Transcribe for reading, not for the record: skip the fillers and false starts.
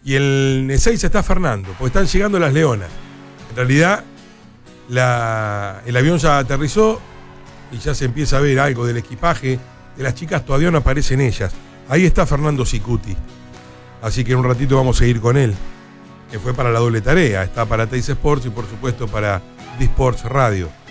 Y en Ezeiza está Fernando, porque están llegando las Leonas. En realidad, el avión ya aterrizó y ya se empieza a ver algo del equipaje de las chicas, todavía no aparecen ellas. Ahí está Fernando Sicuti. Así que en un ratito vamos a ir con él, que fue para la doble tarea. Está para Teis Sports y por supuesto para D-Sports Radio.